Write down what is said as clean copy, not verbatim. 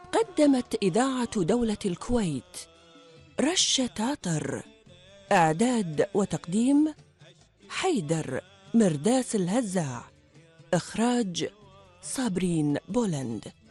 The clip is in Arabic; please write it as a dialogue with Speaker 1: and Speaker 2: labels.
Speaker 1: قدمت إذاعة دولة الكويت رشة عطر. إعداد وتقديم حيدر مرداس الهزاع. إخراج صابرين بولند.